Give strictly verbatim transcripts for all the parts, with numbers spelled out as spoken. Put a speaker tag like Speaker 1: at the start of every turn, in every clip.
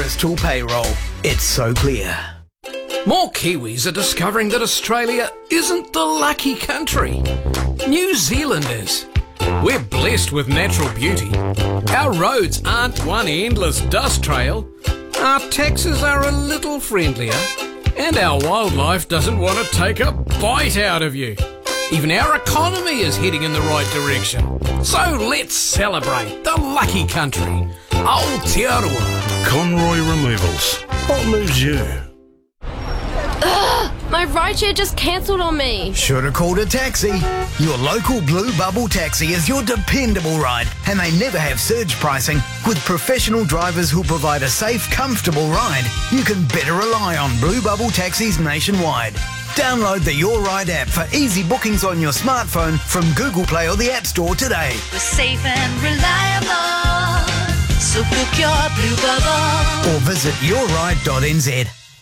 Speaker 1: Bristol Payroll. It's so clear.
Speaker 2: More Kiwis are discovering that Australia isn't the lucky country. New Zealand is. We're blessed with natural beauty. Our roads aren't one endless dust trail. Our taxes are a little friendlier. And our wildlife doesn't want to take a bite out of you. Even our economy is heading in the right direction. So let's celebrate the lucky country. Aotearoa.
Speaker 3: Conroy Removals. What moves you?
Speaker 4: Ugh, my rideshare just cancelled on me.
Speaker 1: Should have called a taxi. Your local Blue Bubble taxi is your dependable ride, and they never have surge pricing. With professional drivers who provide a safe, comfortable ride, you can better rely on Blue Bubble taxis nationwide. Download the Your Ride app for easy bookings on your smartphone from Google Play or the App Store today.
Speaker 5: We're safe and reliable, so book your Blue Bubble.
Speaker 1: Or visit your ride dot n z.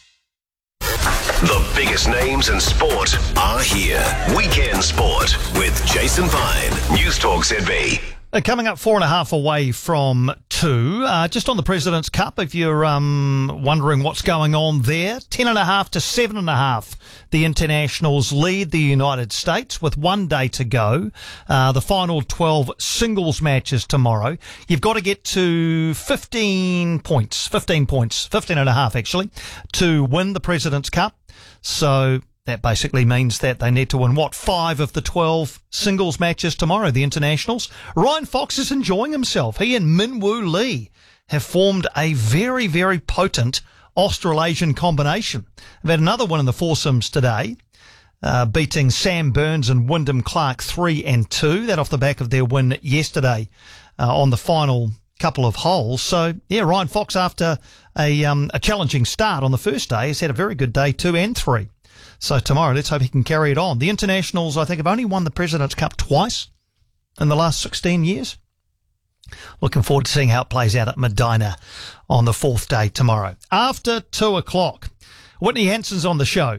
Speaker 6: The biggest names in sport are here. Weekend Sport with Jason Vine, News Talk Z B.
Speaker 7: Uh, coming up four and a half away from two. Uh, just on the President's Cup, if you're um, wondering what's going on there, ten and a half to seven and a half. The internationals lead the United States with one day to go. Uh, the final twelve singles matches tomorrow. You've got to get to fifteen points, fifteen points, fifteen and a half actually, to win the President's Cup. So that basically means that they need to win, what, five of the twelve singles matches tomorrow, the internationals. Ryan Fox is enjoying himself. He and Min Woo Lee have formed a very, very potent Australasian combination. They've had another one in the foursomes today, uh, beating Sam Burns and Wyndham Clark three and two. That off the back of their win yesterday uh, on the final couple of holes. So, yeah, Ryan Fox, after a, um, a challenging start on the first day, has had a very good day two and three. So tomorrow, let's hope he can carry it on. The internationals, I think, have only won the President's Cup twice in the last sixteen years. Looking forward to seeing how it plays out at Medina on the fourth day tomorrow. After two o'clock, Whitney Hanson's on the show.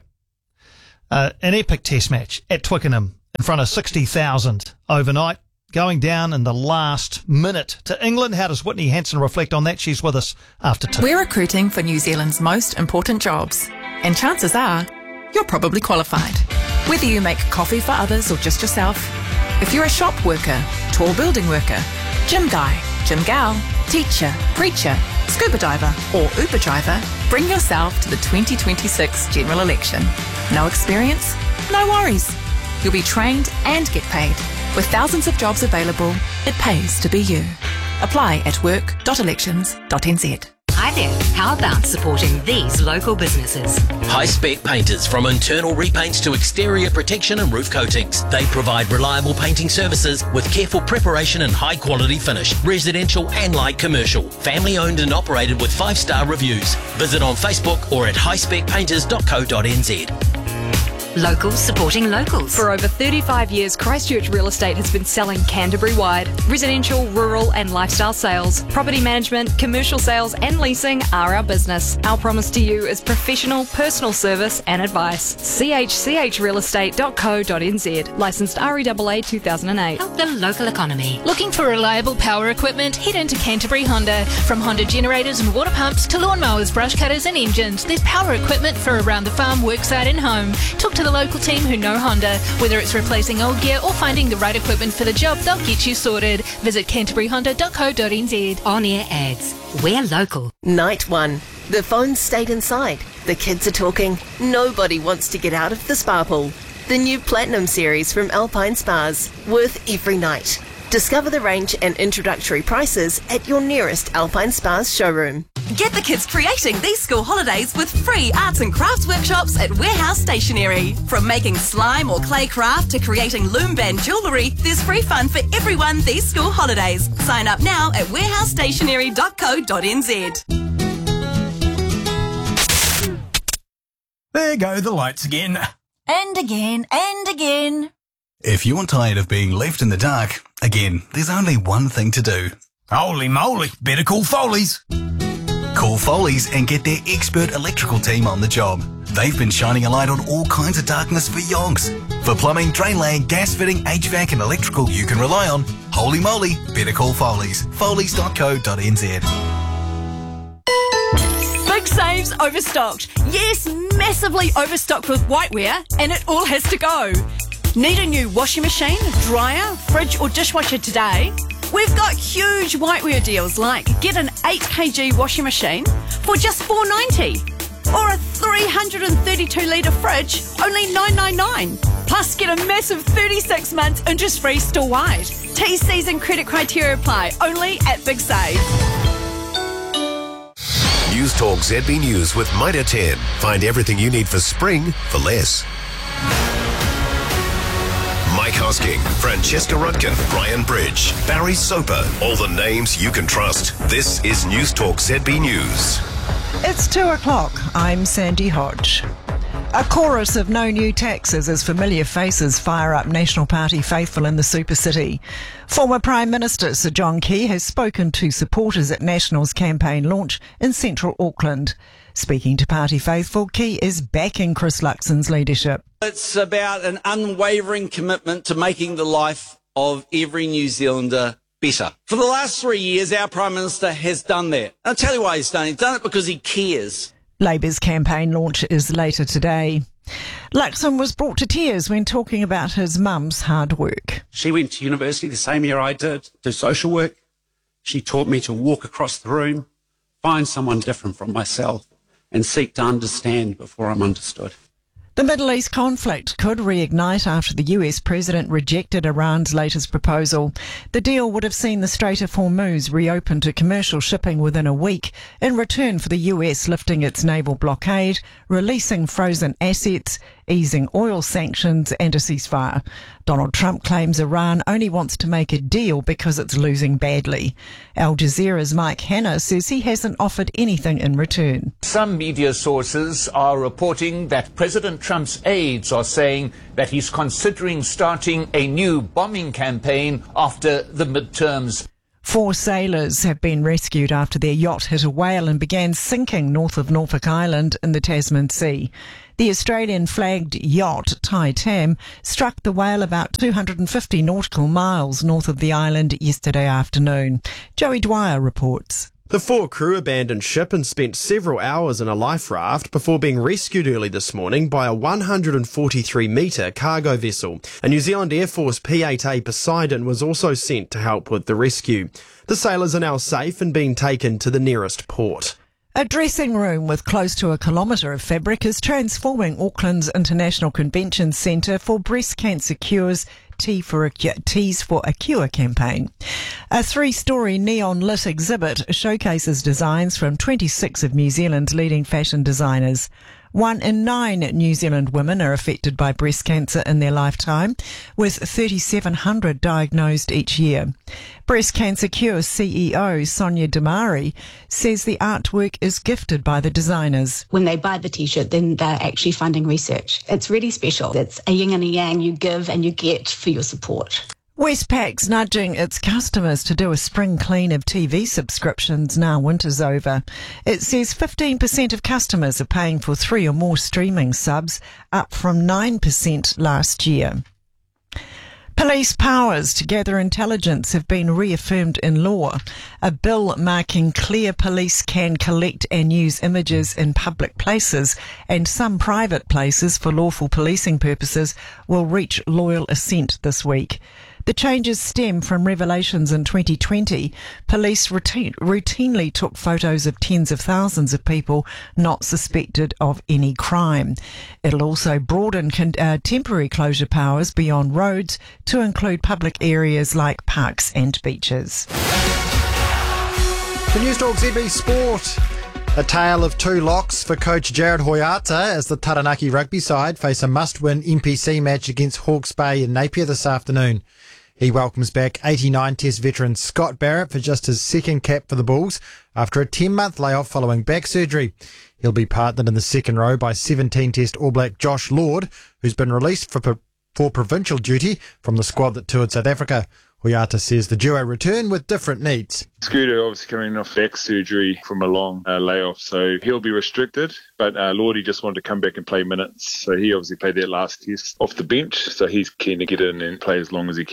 Speaker 7: Uh, an epic test match at Twickenham in front of sixty thousand overnight, going down in the last minute to England. How does Whitney Hanson reflect on that? She's with us after two.
Speaker 8: We're recruiting for New Zealand's most important jobs, and chances are you're probably qualified. Whether you make coffee for others or just yourself, if you're a shop worker, tall building worker, gym guy, gym gal, teacher, preacher, scuba diver or Uber driver, bring yourself to the twenty twenty-six general election. No experience? No worries. You'll be trained and get paid. With thousands of jobs available, it pays to be you. Apply at work dot elections dot n z.
Speaker 9: Hi there, how about supporting these local businesses?
Speaker 10: High-spec painters, from internal repaints to exterior protection and roof coatings. They provide reliable painting services with careful preparation and high-quality finish. Residential and light commercial. Family-owned and operated with five-star reviews. Visit on Facebook or at high spec painters dot co dot n z.
Speaker 9: Locals supporting locals.
Speaker 11: For over thirty-five years, Christchurch Real Estate has been selling Canterbury-wide. Residential, rural and lifestyle sales, property management, commercial sales and leasing are our business. Our promise to you is professional, personal service and advice. c h c h real estate dot co dot n z. Licensed R E A A two thousand eight.
Speaker 9: Help the local economy.
Speaker 12: Looking for reliable power equipment? Head into Canterbury Honda. From Honda generators and water pumps to lawnmowers, brush cutters and engines, there's power equipment for around the farm, worksite and home. Talk to the local team who know Honda. Whether it's replacing old gear or finding the right equipment for the job, they'll get you sorted. Visit canterbury honda dot co dot n z.
Speaker 9: On-air ads. We're local.
Speaker 13: Night one. The phones stayed inside. The kids are talking. Nobody wants to get out of the spa pool. The new Platinum series from Alpine Spas. Worth every night. Discover the range and introductory prices at your nearest Alpine Spas showroom.
Speaker 14: Get the kids creating these school holidays with free arts and crafts workshops at Warehouse Stationery. From making slime or clay craft to creating loom band jewellery, there's free fun for everyone these school holidays. Sign up now at warehouse stationery dot co dot n z.
Speaker 1: There go the lights again.
Speaker 5: And again, and again.
Speaker 15: If you're tired of being left in the dark, again, there's only one thing to do.
Speaker 1: Holy moly, better call Foley's.
Speaker 15: Call Foley's and get their expert electrical team on the job. They've been shining a light on all kinds of darkness for yonks. For plumbing, drain laying, gas fitting, H V A C and electrical you can rely on, holy moly, better call Foley's. Foley's dot co dot n z.
Speaker 16: Big Save's overstocked. Yes, massively overstocked with whitewear, and it all has to go. Need a new washing machine, dryer, fridge or dishwasher today? We've got huge whitewear deals like get an eight kilogram washing machine for just four dollars ninety or a three hundred thirty-two litre fridge, only nine dollars ninety-nine. Plus get a massive thirty-six months interest-free store-wide. T Cs and credit criteria apply, only at Big Save.
Speaker 6: News Talk Z B News with Mitre ten. Find everything you need for spring for less. Mike Hosking, Francesca Rudkin, Brian Bridge, Barry Soper, all the names you can trust. This is News Talk Z B News.
Speaker 17: It's two o'clock. I'm Sandy Hodge. A chorus of no new taxes as familiar faces fire up National Party faithful in the super city. Former Prime Minister Sir John Key has spoken to supporters at National's campaign launch in central Auckland. Speaking to party faithful, Key is backing Chris Luxon's leadership.
Speaker 18: It's about an unwavering commitment to making the life of every New Zealander better. For the last three years, our Prime Minister has done that. I'll tell you why he's done it. He's done it because he cares.
Speaker 17: Labour's campaign launch is later today. Luxon was brought to tears when talking about his mum's hard work.
Speaker 19: She went to university the same year I did, do social work. She taught me to walk across the room, find someone different from myself, and seek to understand before I'm understood.
Speaker 17: The Middle East conflict could reignite after the U S president rejected Iran's latest proposal. The deal would have seen the Strait of Hormuz reopen to commercial shipping within a week in return for the U S lifting its naval blockade, releasing frozen assets, easing oil sanctions and a ceasefire. Donald Trump claims Iran only wants to make a deal because it's losing badly. Al Jazeera's Mike Hanna says he hasn't offered anything in return.
Speaker 20: Some media sources are reporting that President Trump's aides are saying that he's considering starting a new bombing campaign after the midterms.
Speaker 17: Four sailors have been rescued after their yacht hit a whale and began sinking north of Norfolk Island in the Tasman Sea. The Australian-flagged yacht, Tai Tam, struck the whale about two hundred fifty nautical miles north of the island yesterday afternoon. Joey Dwyer reports.
Speaker 21: The four crew abandoned ship and spent several hours in a life raft before being rescued early this morning by a one hundred forty-three metre cargo vessel. A New Zealand Air Force P eight A Poseidon was also sent to help with the rescue. The sailors are now safe and being taken to the nearest port.
Speaker 17: A dressing room with close to a kilometre of fabric is transforming Auckland's International Convention Centre for Breast Cancer Cures Tea for a, Teas for a Cure campaign. A three-storey neon-lit exhibit showcases designs from twenty-six of New Zealand's leading fashion designers. One in nine New Zealand women are affected by breast cancer in their lifetime, with three thousand seven hundred diagnosed each year. Breast Cancer Cure C E O Sonia Damari says the artwork is gifted by the designers.
Speaker 22: When they buy the t-shirt, then they're actually funding research. It's really special. It's a yin and a yang. You give and you get for your support.
Speaker 17: Westpac's nudging its customers to do a spring clean of T V subscriptions now winter's over. It says fifteen percent of customers are paying for three or more streaming subs, up from nine percent last year. Police powers to gather intelligence have been reaffirmed in law. A bill marking clear police can collect and use images in public places and some private places for lawful policing purposes will reach loyal assent this week. The changes stem from revelations in twenty twenty. Police routine, routinely took photos of tens of thousands of people not suspected of any crime. It'll also broaden con- uh, temporary closure powers beyond roads to include public areas like parks and beaches.
Speaker 23: The News Talk Z B Sport. A tale of two locks for coach Jared Hoyata as the Taranaki rugby side face a must-win N P C match against Hawke's Bay in Napier this afternoon. He welcomes back eighty-nine Test veteran Scott Barrett for just his second cap for the Bulls after a ten-month layoff following back surgery. He'll be partnered in the second row by seventeen Test All Black Josh Lord, who's been released for, for provincial duty from the squad that toured South Africa. Hoyata says the duo return with different needs.
Speaker 24: Scooter obviously coming off back surgery from a long uh, layoff, so he'll be restricted. But uh, Lordy just wanted to come back and play minutes, so he obviously played that last test off the bench, so he's keen to get in and play as long as he can.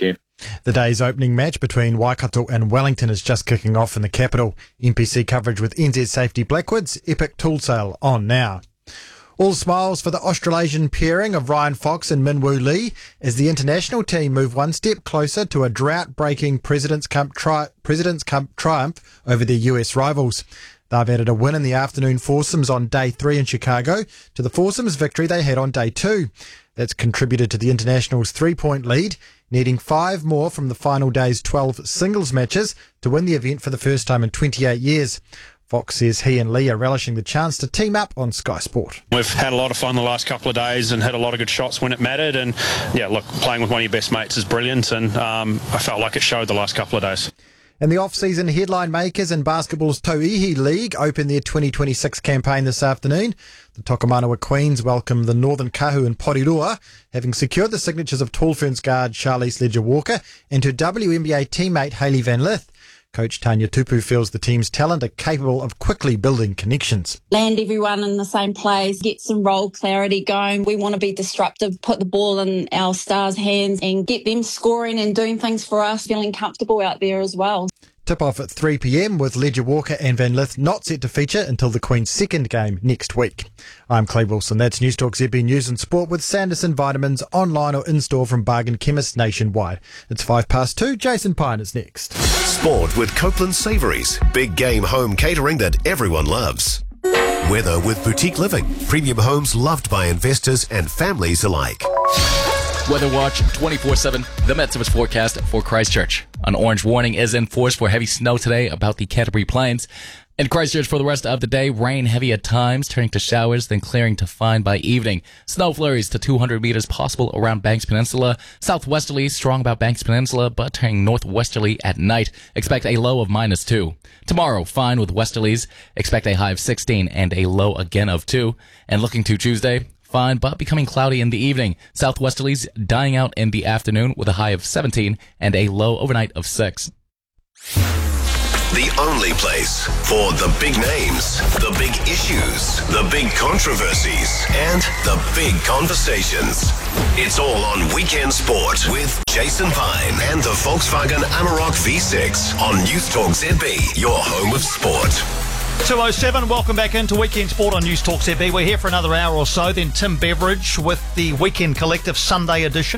Speaker 23: The day's opening match between Waikato and Wellington is just kicking off in the capital. N P C coverage with N Z Safety Blackwood's Epic Tool Sale on now. All smiles for the Australasian pairing of Ryan Fox and Minwoo Lee as the international team move one step closer to a drought-breaking President's Cup, tri- President's Cup triumph over their U S rivals. They've added a win in the afternoon foursomes on day three in Chicago to the foursomes victory they had on day two. That's contributed to the internationals' three-point lead, needing five more from the final day's twelve singles matches to win the event for the first time in twenty-eight years. Fox says he and Lee are relishing the chance to team up on Sky Sport.
Speaker 2: We've had a lot of fun the last couple of days and had a lot of good shots when it mattered. And yeah, look, playing with one of your best mates is brilliant, and um, I felt like it showed the last couple of days.
Speaker 23: And the off-season headline makers in basketball's Tauihi League open their twenty twenty-six campaign this afternoon. The Tokomanawa Queens welcome the Northern Kahu in Porirua, having secured the signatures of Tall Ferns guard Charlize Leger-Walker and her W N B A teammate Hailey Van Lith. Coach Tanya Tupu feels the team's talent are capable of quickly building connections.
Speaker 3: Land everyone in the same place, get some role clarity going. We want to be disruptive, put the ball in our stars' hands and get them scoring and doing things for us, feeling comfortable out there as well.
Speaker 23: Tip-off at three p.m. with Leger-Walker and Van Lith not set to feature until the Queen's second game next week. I'm Clay Wilson. That's News Talk Z B News and Sport with Sanderson Vitamins online or in-store from bargain chemists nationwide. It's five past two. Jason Pine is next.
Speaker 6: Sport with Copeland Savouries. Big game home catering that everyone loves. Weather with Boutique Living. Premium homes loved by investors and families alike.
Speaker 4: Weather Watch twenty-four seven, the Met Service forecast for Christchurch. An orange warning is in force for heavy snow today about the Canterbury Plains. In Christchurch for the rest of the day, rain heavy at times, turning to showers, then clearing to fine by evening. Snow flurries to two hundred meters possible around Banks Peninsula. Southwesterly, strong about Banks Peninsula, but turning northwesterly at night. Expect a low of minus two. Tomorrow, fine with westerlies. Expect a high of sixteen and a low again of two. And looking to Tuesday, fine, but becoming cloudy in the evening. Southwesterlies dying out in the afternoon with a high of seventeen and a low overnight of six.
Speaker 6: The only place for the big names, the big issues, the big controversies, and the big conversations. It's all on Weekend Sport with Jason Pine and the Volkswagen Amarok V six on News Talk Z B, your home of sport.
Speaker 7: two oh seven, welcome back into Weekend Sport on News Talk Z B. We're here for another hour or so, then Tim Beveridge with the Weekend Collective Sunday edition.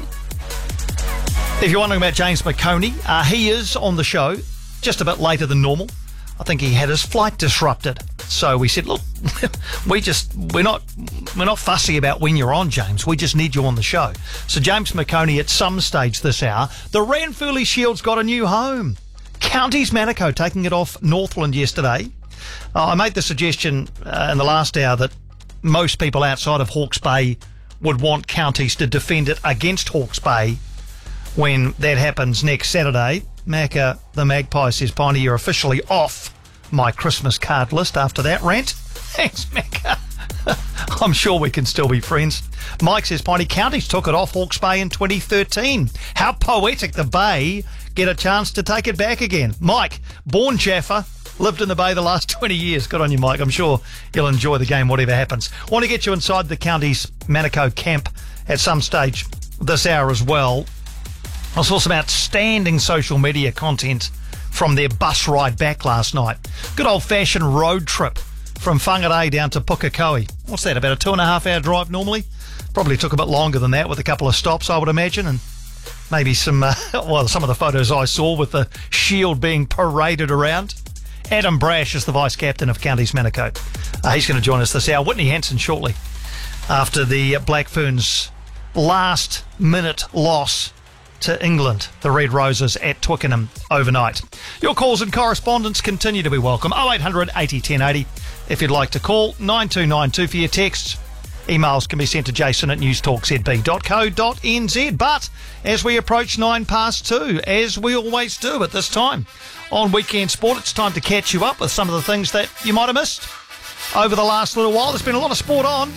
Speaker 7: If you're wondering about James McConey, uh, he is on the show just a bit later than normal. I think he had his flight disrupted. So we said, look, we just, we're not, we're not fussy about when you're on, James. We just need you on the show. So James McConey at some stage this hour. The Ranfurly Shield's got a new home. Counties Manukau taking it off Northland yesterday. Uh, I made the suggestion uh, in the last hour that most people outside of Hawke's Bay would want Counties to defend it against Hawke's Bay when that happens next Saturday. Macca, the Magpie, says, Piney, you're officially off my Christmas card list after that rant. Thanks, Macca. I'm sure we can still be friends. Mike says, Piney, Counties took it off Hawke's Bay in twenty thirteen. How poetic the Bay get a chance to take it back again. Mike, born Jaffa, lived in the Bay the last twenty years. Good on you, Mike. I'm sure you'll enjoy the game, whatever happens. Want to get you inside the Counties Manukau camp at some stage this hour as well. I saw some outstanding social media content from their bus ride back last night. Good old-fashioned road trip from Whangarei down to Pukekohe. What's that, about a two and a half hour drive normally? Probably took a bit longer than that with a couple of stops, I would imagine, and maybe some, uh, well, some of the photos I saw with the shield being paraded around. Adam Brash is the vice-captain of Counties Manukau. Uh, he's going to join us this hour. Whitney Hanson shortly after the Black Ferns' last-minute loss to England, the Red Roses at Twickenham overnight. Your calls and correspondence continue to be welcome. oh eight hundred eighty ten eighty if you'd like to call. nine two nine two for your texts. Emails can be sent to jason at newstalkzb dot co dot n z. But as we approach nine past two, as we always do at this time on Weekend Sport, it's time to catch you up with some of the things that you might have missed over the last little while. There's been a lot of sport on.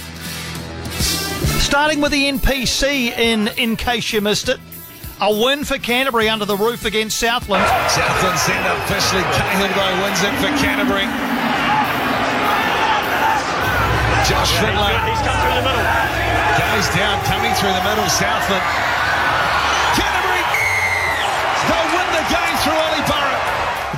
Speaker 7: Starting with the N P C in, in case you missed it. A win for Canterbury under the roof against Southland.
Speaker 25: Southland send up officially. Cahill, though, wins it for Canterbury. Josh Fiddler.
Speaker 7: He's come through the middle.
Speaker 25: Goes down, coming through the middle, Southland. Canterbury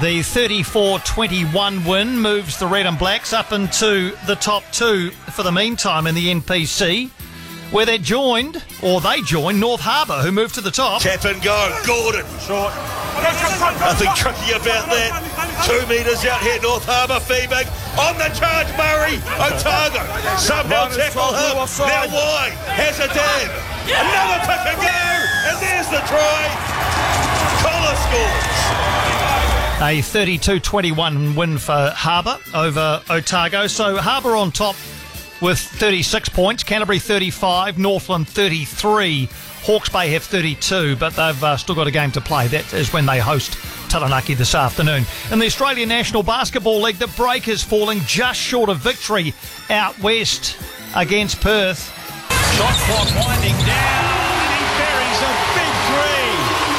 Speaker 7: The thirty-four twenty-one win moves the Red and Blacks up into the top two for the meantime in the N P C, where they're joined, or they joined, North Harbour, who moved to the top.
Speaker 8: Tap and go. Gordon. Short. Nothing tricky about that. Two metres out here, North Harbour. Feedback on the charge, Murray. Otago. Somehow tackle him. Now wide. Has a dab. Another pick and go. And there's the try. Collar scores.
Speaker 7: A thirty-two twenty-one win for Harbour over Otago. So Harbour on top with thirty-six points, Canterbury thirty-five, Northland thirty-three, Hawke's Bay have thirty-two, but they've uh, still got a game to play. That is when they host Taranaki this afternoon. In the Australian National Basketball League, the Breakers falling just short of victory out west against Perth.
Speaker 25: Shot clock winding down, and he buries a big three.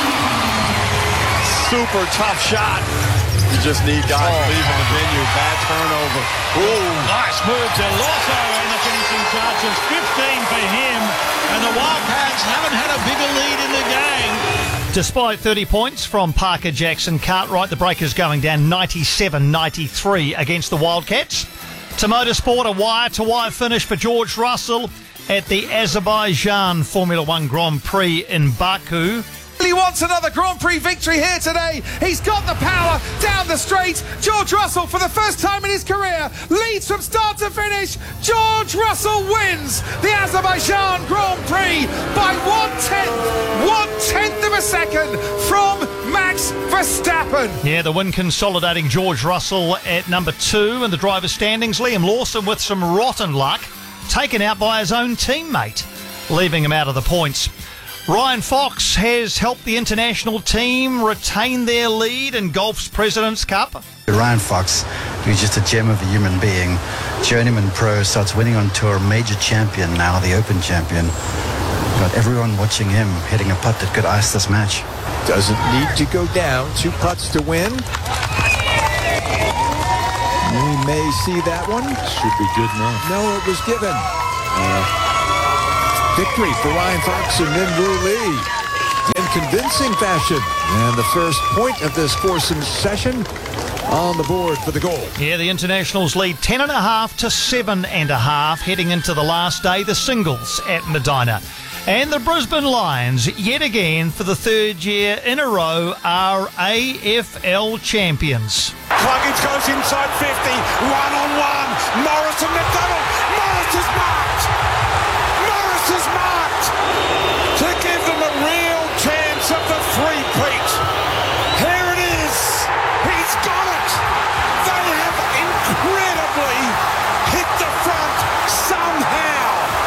Speaker 25: Super tough shot. You just need guys oh. leaving the venue. Bad turnover. Ooh. Nice move to Lotto and the finishing touches. fifteen for him. And the Wildcats haven't had a bigger lead in the game.
Speaker 7: Despite thirty points from Parker Jackson Cartwright, the Breakers going down ninety-seven ninety-three against the Wildcats. To motorsport, a wire-to-wire finish for George Russell at the Azerbaijan Formula One Grand Prix in Baku.
Speaker 9: He wants another Grand Prix victory here today. He's got the power down the straight. George Russell, for the first time in his career, leads from start to finish. George Russell wins the Azerbaijan Grand Prix by one-tenth, one-tenth of a second from Max Verstappen.
Speaker 7: Yeah, the win consolidating George Russell at number two in the driver's standings. Liam Lawson with some rotten luck, taken out by his own teammate, leaving him out of the points. Ryan Fox has helped the international team retain their lead in golf's President's Cup.
Speaker 10: Ryan Fox, who's just a gem of a human being, journeyman pro, starts winning on tour, major champion now, the Open champion. Got everyone watching him hitting a putt that could ice this match.
Speaker 11: Doesn't need to go down, two putts to win. We may see that one.
Speaker 25: Should be good enough.
Speaker 11: No, it was given. Uh, Victory for Ryan Fox and Minwoo Lee in convincing fashion. And the first point of this foursome session on the board for the goal.
Speaker 7: Yeah, the internationals lead ten and a half to seven and a half heading into the last day, the singles at Medina. And the Brisbane Lions, yet again for the third year in a row, are A F L champions.
Speaker 25: Pluggins goes inside fifty, one on one. Morris and McDonald. Morris is marked. Is marked to give them a real chance of the three-peat. Here it is. He's got it. They have incredibly hit the front somehow.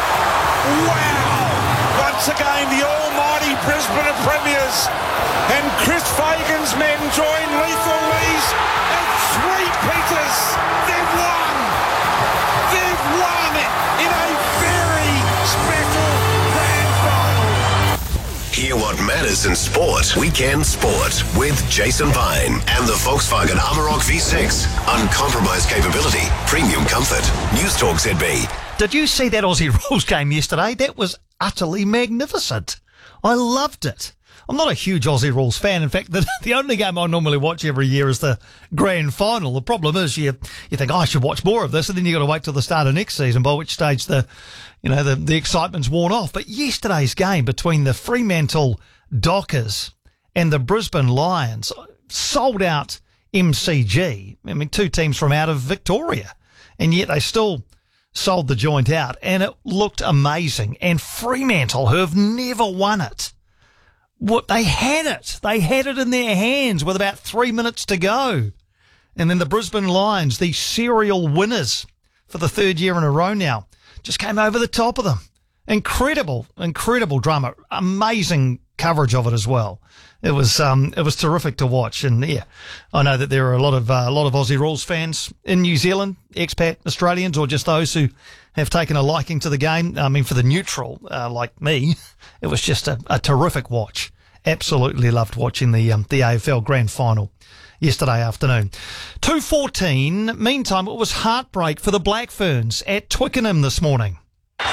Speaker 25: Wow. Once again, the almighty Brisbane are premiers. And Chris Fagan's men join Lethal Lee's and three-peaters. They've won. They've won in a very special grand final.
Speaker 6: Hear what matters in sport. Weekend Sport with Jason Vine and the Volkswagen Amarok V six. Uncompromised capability, premium comfort. News Talk Z B.
Speaker 7: Did you see that Aussie Rules game yesterday? That was utterly magnificent. I loved it. I'm not a huge Aussie Rules fan. In fact, the, the only game I normally watch every year is the grand final. The problem is you you think, oh, I should watch more of this, and then you've got to wait till the start of next season, by which stage the you know the, the excitement's worn off. But yesterday's game between the Fremantle Dockers and the Brisbane Lions, sold out M C G. I mean, two teams from out of Victoria, and yet they still sold the joint out, and it looked amazing. And Fremantle, who have never won it, what they had it. They had it in their hands with about three minutes to go. And then the Brisbane Lions, the serial winners for the third year in a row now, just came over the top of them. Incredible, incredible drama. Amazing coverage of it as well. It was um, it was terrific to watch. And yeah, I know that there are a lot of uh, a lot of Aussie Rules fans in New Zealand, expat Australians, or just those who have taken a liking to the game. I mean, for the neutral uh, like me, it was just a, a terrific watch. Absolutely loved watching the um, the A F L Grand Final yesterday afternoon. two fourteen. Meantime, it was heartbreak for the Black Ferns at Twickenham this morning.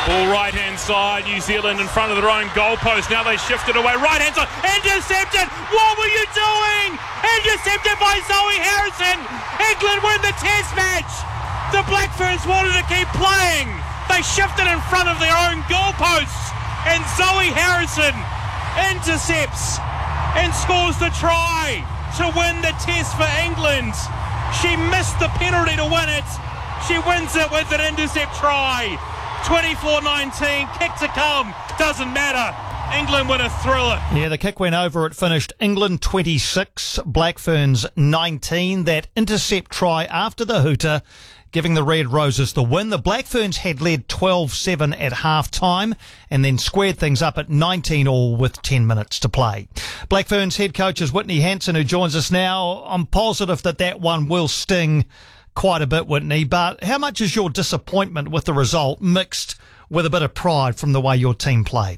Speaker 1: Ball right-hand side, New Zealand in front of their own goalpost. Now they shift it away, right-hand side, intercepted! What were you doing? Intercepted by Zoe Harrison! England win the test match! The Black Ferns wanted to keep playing! They shifted in front of their own goalposts! And Zoe Harrison intercepts and scores the try to win the test for England. She missed the penalty to win it. She wins it with an intercept try. twenty-four nineteen, kick to come, doesn't matter. England win a thriller.
Speaker 7: Yeah, the kick went over. It finished England twenty-six, Black Ferns nineteen. That intercept try after the hooter, giving the Red Roses the win. The Black Ferns had led twelve seven at half-time and then squared things up at nineteen all with ten minutes to play. Black Ferns head coach is Whitney Hansen, who joins us now. I'm positive that that one will sting quite a bit, Whitney, but how much is your disappointment with the result mixed with a bit of pride from the way your team played?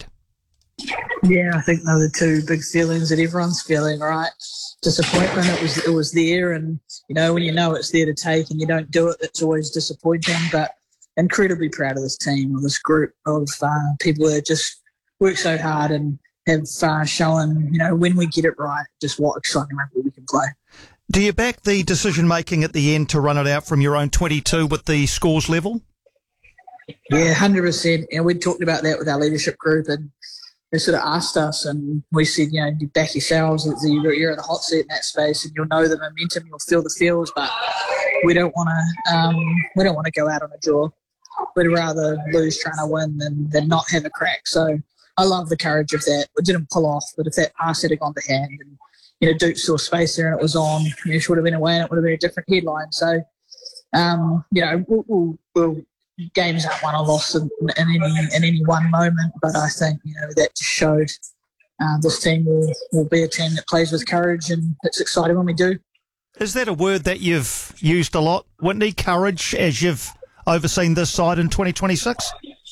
Speaker 5: Yeah, I think they're the two big feelings that everyone's feeling, right? Disappointment, it was it was there, and you know when you know it's there to take and you don't do it, it's always disappointing. But incredibly proud of this team, of this group of uh, people that just work so hard and have uh, shown, you know, when we get it right, just what exciting rugby we can play.
Speaker 7: Do you back the decision making at the end to run it out from your own twenty-two with the scores level?
Speaker 5: Yeah, one hundred percent. And we talked about that with our leadership group, and they sort of asked us, and we said, you know, you back yourselves. You're in the hot seat in that space, and you'll know the momentum, you'll feel the feels, but we don't want to. Um, we don't want to go out on a draw. We'd rather lose trying to win than than not have a crack. So I love the courage of that. It didn't pull off, but if that pass had gone to hand, and you know, Duke saw space there and it was on, you know, she would have been away and it would have been a different headline. So, um, you know, we'll, we'll, we'll games aren't won or lost in, in any in any one moment, but I think, you know, that just showed uh, this team will, will be a team that plays with courage, and it's exciting when we do.
Speaker 7: Is that a word that you've used a lot, Whitney, courage, as you've overseen this side in twenty twenty-six?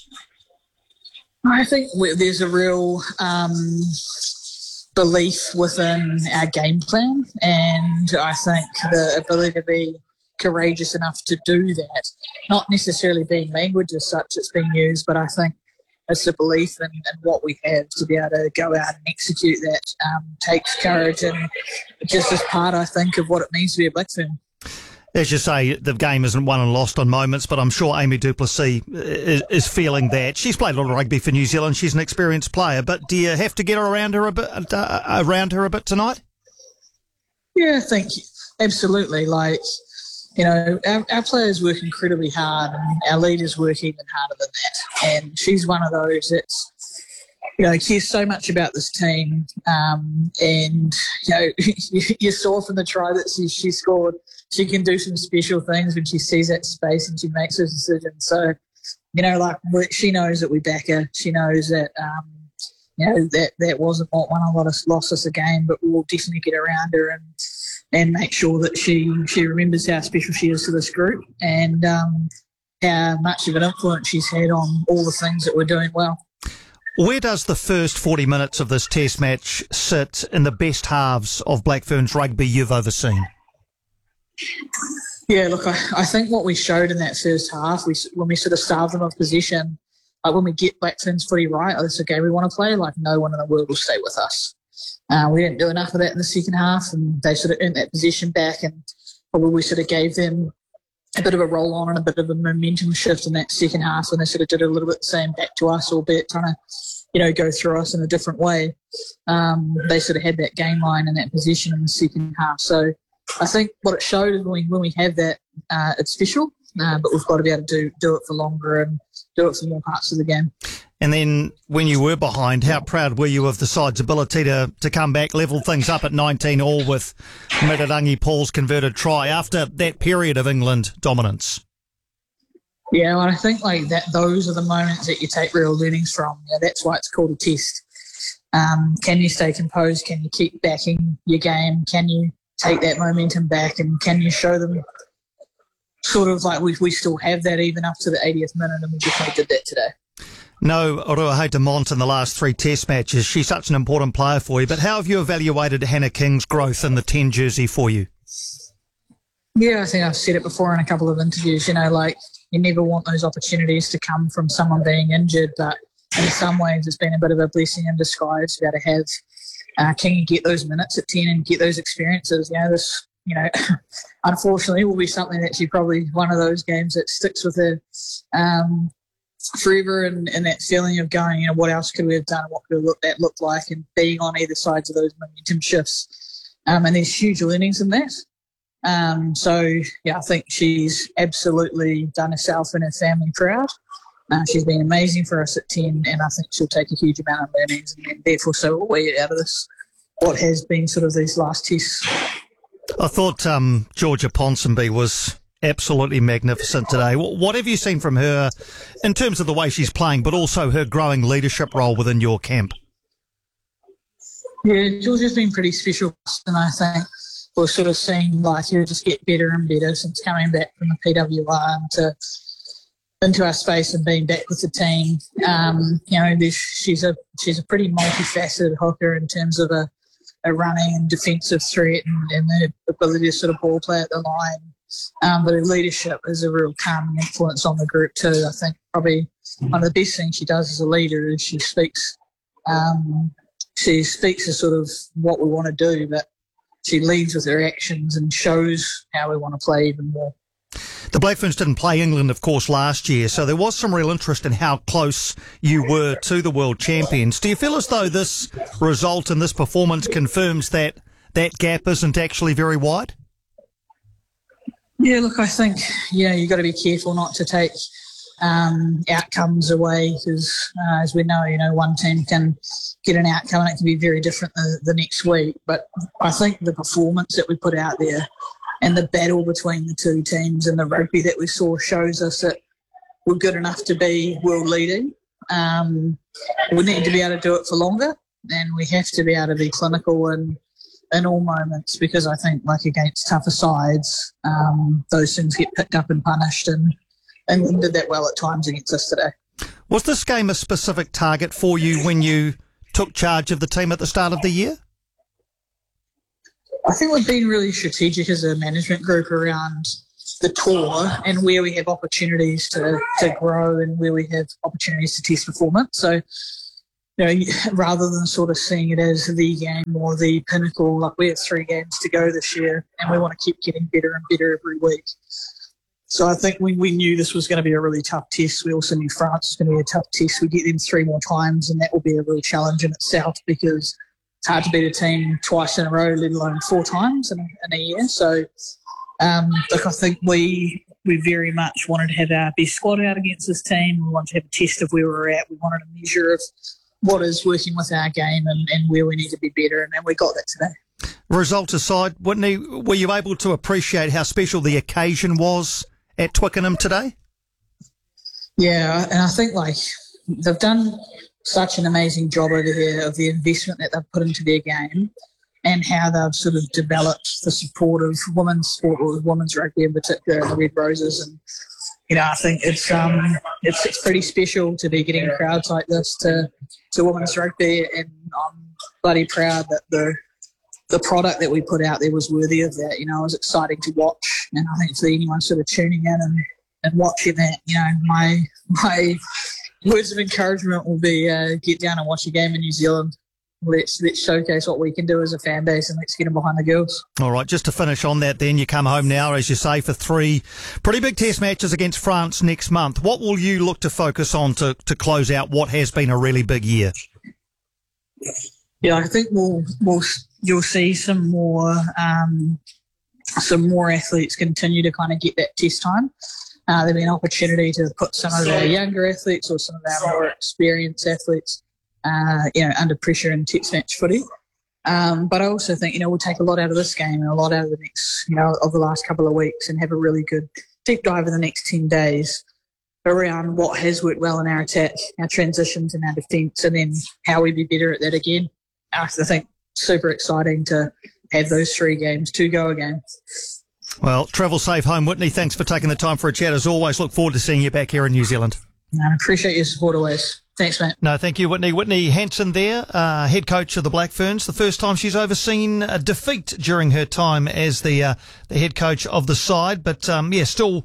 Speaker 5: I think we, there's a real um, belief within our game plan, and I think the ability to be courageous enough to do that, not necessarily being language as such that's being used, but I think it's a belief in, in what we have to be able to go out and execute that um, takes courage, and just as part, I think, of what it means to be a Black Fern.
Speaker 7: As you say, the game isn't won and lost on moments, but I'm sure Amy Duplessis is, is feeling that. She's played a lot of rugby for New Zealand. She's an experienced player, but do you have to get her around her a bit, uh, around her a bit tonight?
Speaker 5: Yeah, I think absolutely. Like, you know, our, our players work incredibly hard, and our leaders work even harder than that. And she's one of those that's, you know, cares so much about this team. Um, and, you know, you saw from the try that she, she scored, she can do some special things when she sees that space and she makes those decisions. So, you know, like, she knows that we back her. She knows that, um, you know, that, that wasn't what won a lot of lost us a game, but we'll definitely get around her and and make sure that she, she remembers how special she is to this group, and um, how much of an influence she's had on all the things that we're doing well.
Speaker 7: Where does the first forty minutes of this test match sit in the best halves of Black Ferns rugby you've overseen?
Speaker 5: Yeah, look, I, I think what we showed in that first half, we when we sort of starved them of possession, like when we get Black Ferns footy right, oh, that's a game we want to play, like no one in the world will stay with us. Uh, we didn't do enough of that in the second half, and they sort of earned that possession back, and probably we sort of gave them a bit of a roll on and a bit of a momentum shift in that second half, and they sort of did a little bit the same back to us, albeit trying to, you know, go through us in a different way. Um, they sort of had that game line and that position in the second half. So I think what it showed is when we, when we have that, uh, it's special, uh, but we've got to be able to do, do it for longer and do it for more parts of the game.
Speaker 7: And then when you were behind, how proud were you of the side's ability to, to come back, level things up at nineteen all with Mitarangi Paul's converted try after that period of England dominance?
Speaker 5: Yeah, well, I think like that. Those are the moments that you take real learnings from. Yeah, that's why it's called a test. Um, can you stay composed? Can you keep backing your game? Can you take that momentum back? And can you show them sort of like we we still have that even up to the eightieth minute, and we just did that today.
Speaker 7: No Ruahei Mont in the last three test matches. She's such an important player for you. But how have you evaluated Hannah King's growth in the ten jersey for you?
Speaker 5: Yeah, I think I've said it before in a couple of interviews. You know, like you never want those opportunities to come from someone being injured, but in some ways it's been a bit of a blessing in disguise to be able to have uh, Kingy get those minutes at ten and get those experiences. You know, this, you know, unfortunately will be something that she probably, one of those games that sticks with her um, forever, and, and that feeling of going, you know, what else could we have done? What could have looked, that looked like, and being on either sides of those momentum shifts. Um, and there's huge learnings in that. Um, so, yeah, I think she's absolutely done herself and her family proud. Uh, she's been amazing for us at ten, and I think she'll take a huge amount of learnings, and therefore so will we out of this, what has been sort of these last tests.
Speaker 7: I thought um, Georgia Ponsonby was absolutely magnificent today. What have you seen from her in terms of the way she's playing, but also her growing leadership role within your camp?
Speaker 5: Yeah, Georgia's been pretty special, and I think we're sort of seeing like her just get better and better since coming back from the P W R into, into our space and being back with the team. Um, you know, she's a she's a pretty multifaceted hooker in terms of a, a running and defensive threat and, and the ability to sort of ball play at the line. Um, but her leadership is a real calming influence on the group too. I think probably one of the best things she does as a leader is she speaks. Um, she speaks as sort of what we want to do, but she leads with her actions and shows how we want to play even more.
Speaker 7: The Black Ferns didn't play England, of course, last year, so there was some real interest in how close you were to the world champions. Do you feel as though this result and this performance confirms that that gap isn't actually very wide?
Speaker 5: Yeah, look, I think, yeah, you've got to be careful not to take um, outcomes away because, uh, as we know, you know, one team can get an outcome and it can be very different the, the next week. But I think the performance that we put out there and the battle between the two teams and the rugby that we saw shows us that we're good enough to be world leading. Um, we need to be able to do it for longer, and we have to be able to be clinical and in all moments, because I think, like against tougher sides, um, those things get picked up and punished, and England did that well at times against us today.
Speaker 7: Was this game a specific target for you when you took charge of the team at the start of the year?
Speaker 5: I think we've been really strategic as a management group around the tour and where we have opportunities to, to grow and where we have opportunities to test performance. So, you know, rather than sort of seeing it as the game or the pinnacle, like we have three games to go this year and we want to keep getting better and better every week. So I think we, we knew this was going to be a really tough test. We also knew France was going to be a tough test. We get them three more times and that will be a real challenge in itself, because it's hard to beat a team twice in a row, let alone four times in a, in a year. So um, look, I think we we very much wanted to have our best squad out against this team. We wanted to have a test of where we were at. We wanted a measure of what is working with our game and, and where we need to be better, and, and we got that today.
Speaker 7: Result aside, Whitney, were you able to appreciate how special the occasion was at Twickenham today?
Speaker 5: Yeah, and I think like they've done such an amazing job over there of the investment that they've put into their game and how they've sort of developed the support of women's sport, or women's rugby in particular, the Red Roses. And you know, I think it's um it's it's pretty special to be getting crowds like this to to women's rugby, and I'm bloody proud that the the product that we put out there was worthy of that. You know, it was exciting to watch, and I think for anyone sort of tuning in and, and watching that, you know, my my words of encouragement will be uh, get down and watch a game in New Zealand. Let's let's showcase what we can do as a fan base, and let's get them behind the girls.
Speaker 7: All right, just to finish on that then, you come home now, as you say, for three pretty big test matches against France next month. What will you look to focus on to, to close out what has been a really big year?
Speaker 5: Yeah, I think we'll, we'll you'll see some more um, some more athletes continue to kind of get that test time. Uh, there'll be an opportunity to put some of our younger athletes or some of our more experienced athletes Uh, you know, under pressure in test match footy. Um, but I also think, you know, we'll take a lot out of this game and a lot out of the next, you know, of the last couple of weeks, and have a really good deep dive in the next ten days around what has worked well in our attack, our transitions and our defence, and then how we be better at that again. I think super exciting to have those three games to go again.
Speaker 7: Well, travel safe home, Whitney. Thanks for taking the time for a chat. As always, look forward to seeing you back here in New Zealand.
Speaker 5: I appreciate your support always. Thanks, mate.
Speaker 7: No, thank you, Whitney. Whitney Hanson there, uh, head coach of the Black Ferns. The first time she's overseen a defeat during her time as the uh, the head coach of the side. But, um, yeah, still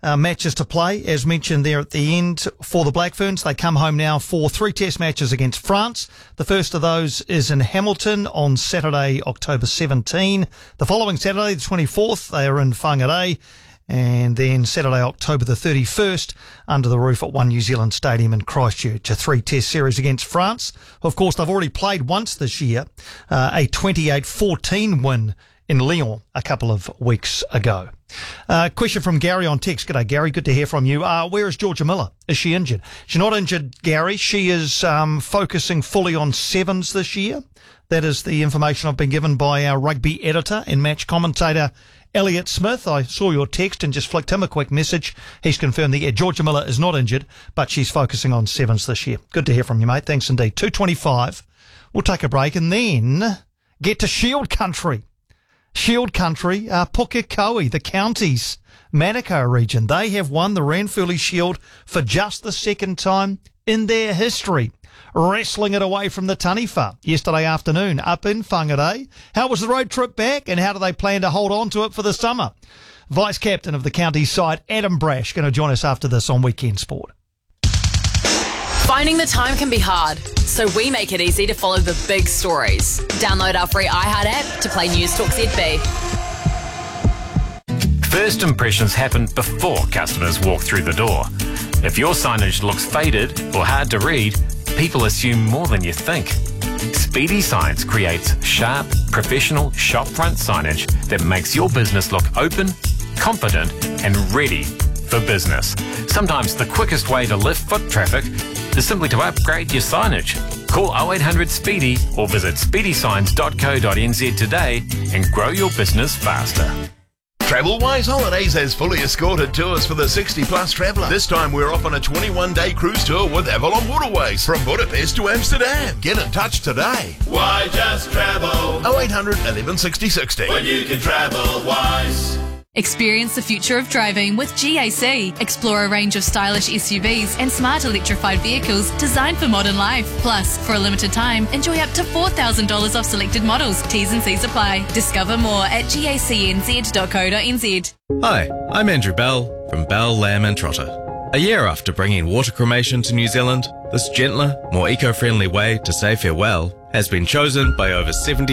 Speaker 7: uh, matches to play, as mentioned there at the end for the Black Ferns. They come home now for three test matches against France. The first of those is in Hamilton on Saturday, October seventeenth. The following Saturday, the twenty-fourth, they are in Whangarei. And then Saturday, October the thirty-first, under the roof at One New Zealand Stadium in Christchurch, a three-test series against France. Of course, they've already played once this year, uh, a twenty-eight fourteen win in Lyon a couple of weeks ago. Uh, question from Gary on text. G'day, Gary. Good to hear from you. Uh, where is Georgia Miller? Is she injured? She's not injured, Gary. She is um, focusing fully on sevens this year. That is the information I've been given by our rugby editor and match commentator, Elliot Smith. I saw your text and just flicked him a quick message. He's confirmed that yeah, Georgia Miller is not injured, but she's focusing on sevens this year. Good to hear from you, mate. Thanks indeed. two twenty-five. We'll take a break and then get to Shield Country. Shield Country, uh, Pukekohe, the counties, Manukau region. They have won the Ranfurly Shield for just the second time in their history, wrestling it away from the Taniwha yesterday afternoon up in Whangarei. How was the road trip back, and how do they plan to hold on to it for the summer? Vice Captain of the county side, Adam Brash, going to join us after this on Weekend Sport.
Speaker 12: Finding the time can be hard, so we make it easy to follow the big stories. Download our free iHeart app to play News Talk Z B.
Speaker 13: First impressions happen before customers walk through the door. If your signage looks faded or hard to read, people assume more than you think. Speedy Signs creates sharp, professional shopfront signage that makes your business look open, confident and ready for business. Sometimes the quickest way to lift foot traffic is simply to upgrade your signage. Call oh eight hundred SPEEDY or visit speedy signs dot co dot n z today and grow your business faster.
Speaker 14: Travelwise Holidays has fully escorted tours for the sixty plus traveller. This time we're off on a twenty-one day cruise tour with Avalon Waterways from Budapest to Amsterdam. Get in touch today.
Speaker 15: Why just travel?
Speaker 14: oh eight hundred eleven sixty sixty.
Speaker 15: When you can travel wise.
Speaker 16: Experience the future of driving with G A C. Explore a range of stylish S U Vs and smart electrified vehicles designed for modern life. Plus, for a limited time, enjoy up to four thousand dollars off selected models. T's and C's apply. Discover more at gacnz dot co dot n z.
Speaker 26: Hi, I'm Andrew Bell from Bell, Lamb and Trotter. A year after bringing water cremation to New Zealand, this gentler, more eco-friendly way to say farewell has been chosen by over seventy